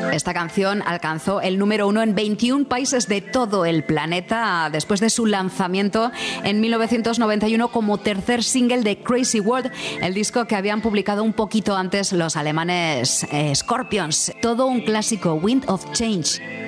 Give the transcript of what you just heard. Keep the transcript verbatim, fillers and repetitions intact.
Esta canción alcanzó el número uno en veintiún países de todo el planeta después de su lanzamiento en mil novecientos noventa y uno como tercer single de Crazy World, el disco que habían publicado un poquito antes los alemanes eh, Scorpions. Todo un clásico, Wind of Change.